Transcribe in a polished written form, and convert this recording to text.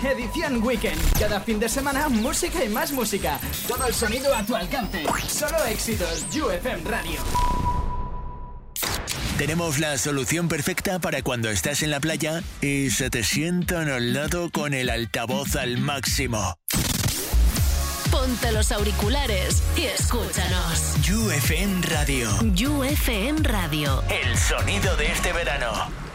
edición Weekend. Cada fin de semana, música y más música. Todo el sonido a tu alcance. Solo éxitos. UFM Radio. Tenemos la solución perfecta para cuando estás en la playa y se te sientan al lado con el altavoz al máximo. Ponte los auriculares y escúchanos. UFM Radio. UFM Radio. El sonido de este verano.